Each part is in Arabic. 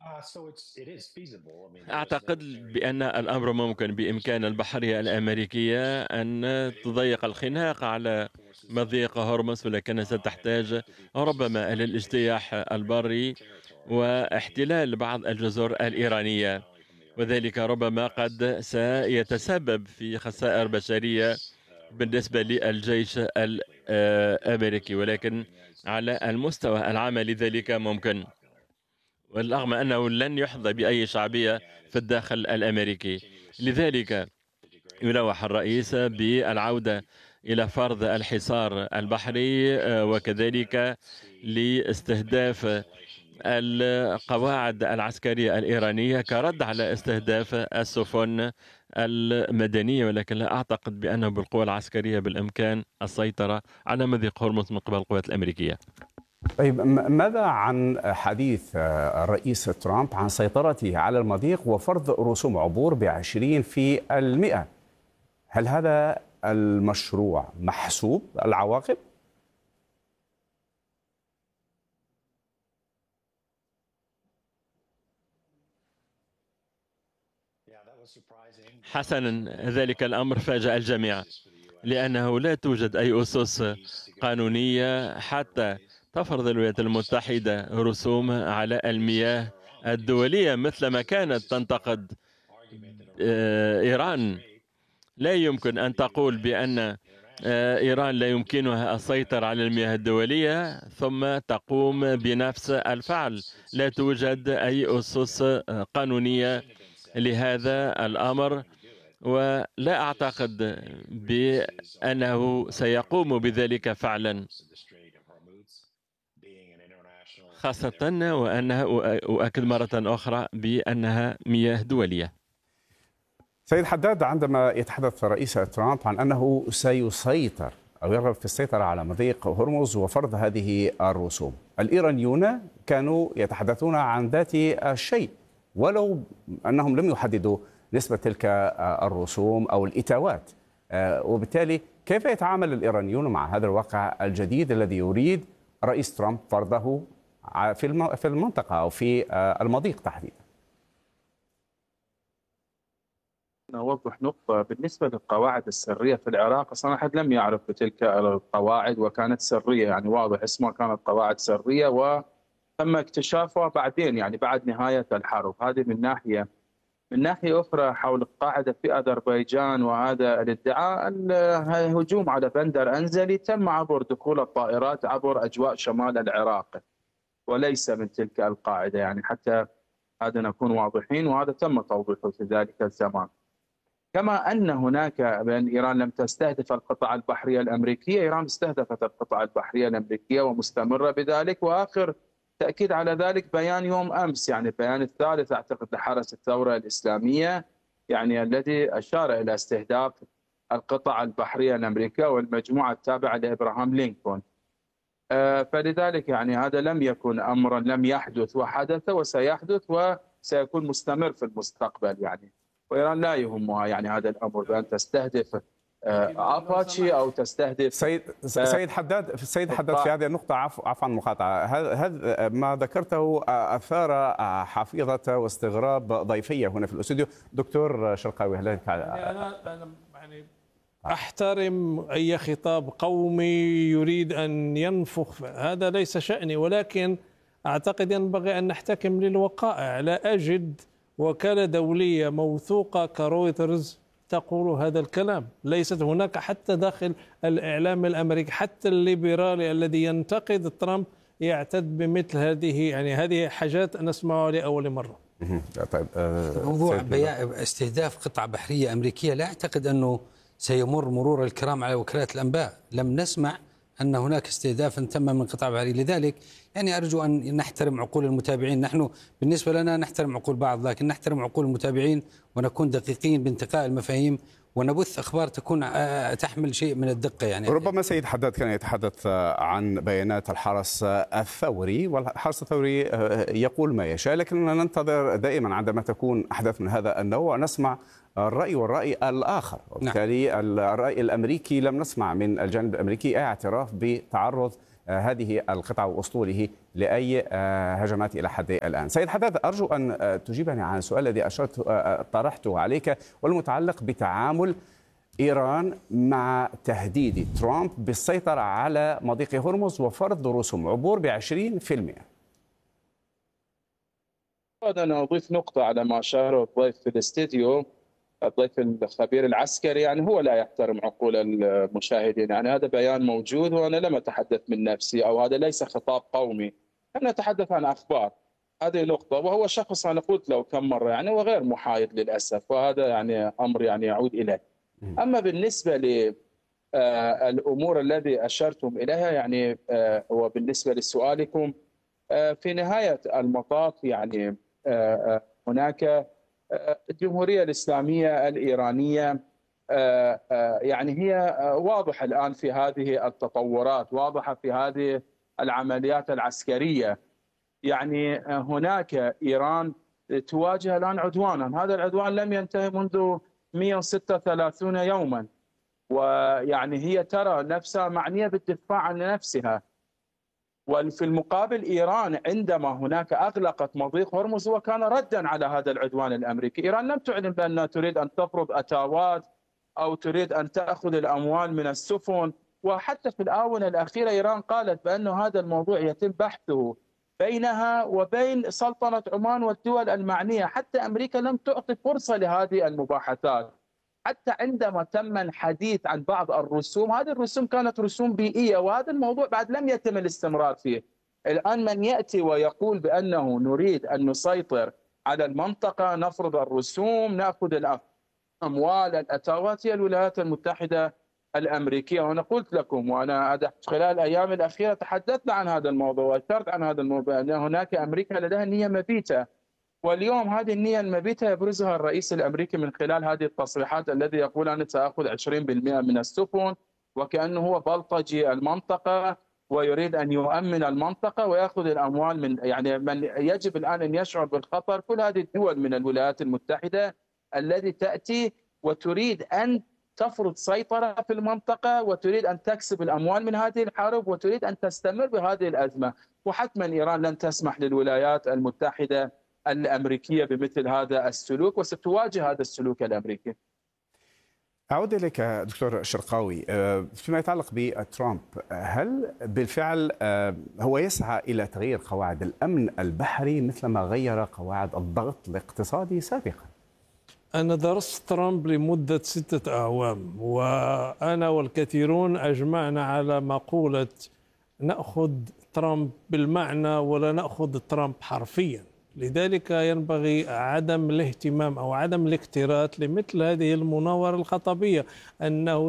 أعتقد بأن الأمر ممكن. بإمكان البحرية الأمريكية أن تضيق الخناق على مضيق هرمز، ولكن ستحتاج ربما إلى الاجتياح البري واحتلال بعض الجزر الإيرانية، وذلك ربما قد سيتسبب في خسائر بشرية بالنسبة للجيش الأمريكي، ولكن على المستوى العملي ذلك ممكن، والرغم أنه لن يحظى بأي شعبية في الداخل الأمريكي. لذلك يلوح الرئيس بالعودة إلى فرض الحصار البحري، وكذلك لاستهداف القواعد العسكرية الإيرانية كرد على استهداف السفن المدنية، ولكن لا أعتقد بأنه بالقوى العسكرية بالإمكان السيطرة على مضيق هرمز من قبل القوات الأمريكية. طيب، ماذا عن حديث الرئيس ترامب عن سيطرته على المضيق وفرض رسوم عبور ب20%؟ هل هذا المشروع محسوب العواقب؟ حسنا، ذلك الأمر فاجأ الجميع، لأنه لا توجد أي أسس قانونية حتى تفرض الولايات المتحدة رسوم على المياه الدولية مثلما كانت تنتقد إيران. لا يمكن أن تقول بأن إيران لا يمكنها السيطرة على المياه الدولية ثم تقوم بنفس الفعل. لا توجد أي أسس قانونية لهذا الأمر، ولا أعتقد بأنه سيقوم بذلك فعلا، خاصة وأنها أؤكد مرة أخرى بأنها مياه دولية. سيد حداد، عندما يتحدث رئيس ترامب عن أنه سيسيطر أو يرغب في السيطرة على مضيق هرمز وفرض هذه الرسوم، الإيرانيون كانوا يتحدثون عن ذات الشيء ولو أنهم لم يحددوا نسبة تلك الرسوم أو الإتاوات. وبالتالي كيف يتعامل الإيرانيون مع هذا الواقع الجديد الذي يريد رئيس ترامب فرضه في المنطقة أو في المضيق تحديدا؟ نوضح نقطة بالنسبة للقواعد السرية في العراق. أصلا أحد لم يعرف بتلك القواعد وكانت سرية، يعني واضح اسمها كانت قواعد سرية وتم اكتشافها بعدين، يعني بعد نهاية الحرب. هذه من ناحية. من ناحية أخرى حول القاعدة في أذربيجان وهذا الادعاء، الهجوم على بندر أنزلي تم عبر دخول الطائرات عبر أجواء شمال العراق وليس من تلك القاعدة، يعني حتى هذا نكون واضحين، وهذا تم توضيحه في ذلك الزمان. كما أن هناك بأن إيران لم تستهدف القطع البحرية الأمريكية، إيران استهدفت القطع البحرية الأمريكية ومستمرة بذلك، وآخر تأكيد على ذلك بيان يوم أمس، يعني البيان الثالث أعتقد لحرس الثورة الإسلامية، يعني الذي أشار إلى استهداف القطع البحرية الأمريكية والمجموعة التابعة لإبراهام لينكولن. فلذلك يعني هذا لم يكن أمرا لم يحدث، وحدث وسيحدث وسيكون مستمر في المستقبل يعني. وإيران لا يهمها يعني هذا الأمر بأن تستهدف أباتشي أو تستهدف سيد حداد في هذه النقطة، عفوا المقاطعة، هذا ما ذكرته أثار حفيظة واستغراب ضيفية هنا في الاستوديو. دكتور شرقاوي، هل أنا يعني أحترم أي خطاب قومي يريد أن ينفخ، هذا ليس شأني، ولكن أعتقد ينبغي أن نحتكم للوقائع. لا أجد وكالة دولية موثوقة كرويترز تقول هذا الكلام. ليست هناك حتى داخل الإعلام الأمريكي، حتى الليبرالي الذي ينتقد ترامب يعتد بمثل هذه، يعني هذه حاجات نسمعها لأول مرة. طيب، موضوع استهداف قطعة بحرية أمريكية لا أعتقد أنه سيمر مرور الكرام على وكالات الأنباء. لم نسمع أن هناك استهداف تم من قطاع بحري. لذلك يعني أرجو أن نحترم عقول المتابعين. نحن بالنسبة لنا نحترم عقول بعض، لكن نحترم عقول المتابعين ونكون دقيقين بانتقاء المفاهيم ونبث أخبار تكون تحمل شيء من الدقة. يعني ربما سيد حداد كان يتحدث عن بيانات الحرس الثوري، والحرس الثوري يقول ما يشاء، لكننا ننتظر دائما عندما تكون أحداث من هذا النوع نسمع الرأي والرأي الآخر. وبالتالي الرأي الأمريكي لم نسمع من الجانب الأمريكي أي اعتراف بتعرض هذه القطعة وأسطوله لأي هجمات إلى حد الآن. سيد حداد، أرجو أن تجيبني عن السؤال الذي طرحته عليك والمتعلق بتعامل إيران مع تهديد ترامب بالسيطرة على مضيق هرمز وفرض رسوم عبور ب20%. أنا أضيف نقطة على ما أشاره الضيف في الاستديو، الضيف الخبير العسكري، يعني هو لا يحترم عقول المشاهدين. يعني هذا بيان موجود وأنا لم أتحدث من نفسي، أو هذا ليس خطاب قومي، أنا أتحدث عن أخبار. هذه نقطة. وهو شخص أنا قلت له كم مرة يعني وغير محايد للأسف، وهذا يعني أمر يعني يعود إليه. أما بالنسبة للأمور الذي أشرتم إليها يعني وبالنسبة لسؤالكم، في نهاية المطاف يعني هناك الجمهورية الإسلامية الإيرانية يعني هي واضحة الآن في هذه التطورات، واضحة في هذه العمليات العسكرية. يعني هناك إيران تواجه الآن عدوانا، هذا العدوان لم ينتهي منذ 136 يوما، ويعني هي ترى نفسها معنية بالدفاع عن نفسها. وفي المقابل إيران عندما هناك أغلقت مضيق هرمز وكان ردا على هذا العدوان الأمريكي. إيران لم تعلن بأنها تريد أن تفرض أتاوات أو تريد أن تأخذ الأموال من السفن، وحتى في الآونة الأخيرة إيران قالت بأن هذا الموضوع يتم بحثه بينها وبين سلطنة عمان والدول المعنية. حتى أمريكا لم تعطي فرصة لهذه المباحثات. حتى عندما تم الحديث عن بعض الرسوم، هذه الرسوم كانت رسوم بيئية، وهذا الموضوع بعد لم يتم الاستمرار فيه. الآن من يأتي ويقول بأنه نريد أن نسيطر على المنطقة، نفرض الرسوم، نأخذ الأموال، الأتاوات، هي الولايات المتحدة الأمريكية. وأنا قلت لكم، وأنا خلال الأيام الأخيرة تحدثنا عن هذا الموضوع وأشرت عن هذا الموضوع، أن هناك أمريكا لديها نية مبيتة، واليوم هذه النية المبيتة يبرزها الرئيس الأمريكي من خلال هذه التصريحات الذي يقول أنا سأخذ 20% من السفن، وكأنه هو بلطجي المنطقة ويريد أن يؤمن المنطقة ويأخذ الأموال من يعني من يجب الآن أن يشعر بالخطر كل هذه الدول من الولايات المتحدة التي تأتي وتريد أن تفرض سيطرة في المنطقة وتريد أن تكسب الأموال من هذه الحرب وتريد أن تستمر بهذه الأزمة. وحتما إيران لن تسمح للولايات المتحدة الأمريكية بمثل هذا السلوك، وستواجه هذا السلوك الأمريكي. أعود إليك دكتور شرقاوي، فيما يتعلق بترامب، هل بالفعل هو يسعى إلى تغيير قواعد الأمن البحري مثلما غير قواعد الضغط الاقتصادي سابقا؟ أنا درست ترامب لمدة 6 أعوام، وأنا والكثيرون أجمعنا على مقولة نأخذ ترامب بالمعنى ولا نأخذ ترامب حرفيا. لذلك ينبغي عدم الاهتمام أو عدم الاكتراث لمثل هذه المناورة الخطبية، أنه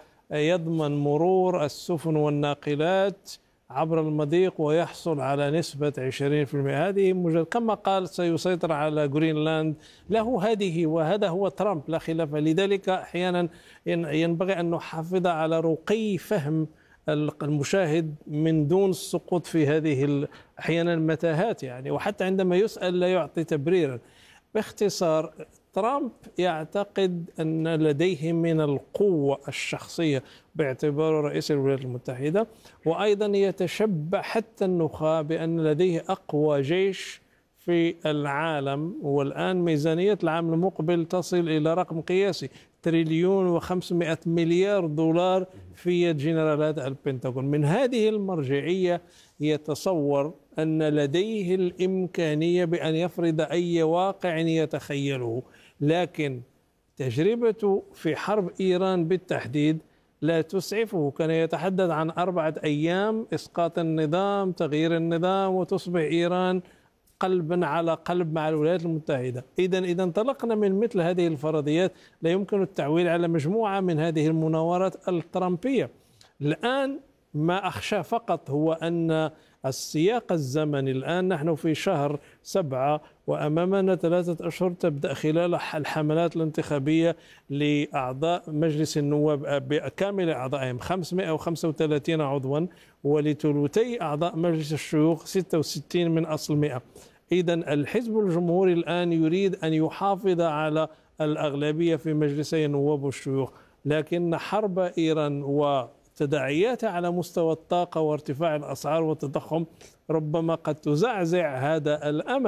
سيضمن مرور السفن والناقلات عبر المضيق ويحصل على نسبة 20%. هذه مجرد كما قال سيسيطر على جرينلاند، له هذه، وهذا هو ترامب لا خلاف. لذلك أحيانا ينبغي أن نحافظ على رقي فهم المشاهد من دون السقوط في هذه أحيانا متاهات يعني، وحتى عندما يسأل لا يعطي تبريرا. باختصار، ترامب يعتقد أن لديه من القوة الشخصية باعتباره رئيس الولايات المتحدة، وأيضا يتشبع حتى النخاع بأن لديه أقوى جيش في العالم. والآن ميزانية العام المقبل تصل إلى رقم قياسي 1,500,000,000,000 دولار في يد جنرالات البنتاغون. من هذه المرجعية يتصور أن لديه الإمكانية بأن يفرض أي واقع يتخيله، لكن تجربته في حرب إيران بالتحديد لا تسعفه. كان يتحدث عن 4 أيام إسقاط النظام، تغيير النظام، وتصبح إيران قلبا على قلب مع الولايات المتحدة. إذا انطلقنا من مثل هذه الفرضيات لا يمكن التعويل على مجموعة من هذه المناورات الترامبية. الآن ما أخشى فقط هو أن السياق الزمني، الآن نحن في شهر 7 وأمامنا 3 أشهر تبدأ خلال الحملات الانتخابية لأعضاء مجلس النواب بكامل أعضائهم 535 عضوا، ولثلثي أعضاء مجلس الشيوخ 66 من أصل 100. إذن الحزب الجمهوري الآن يريد أن يحافظ على الأغلبية في مجلسي النواب والشيوخ، لكن حرب إيران تداعياتها على مستوى الطاقة وارتفاع الأسعار والتضخم ربما قد تزعزع هذا الأمل.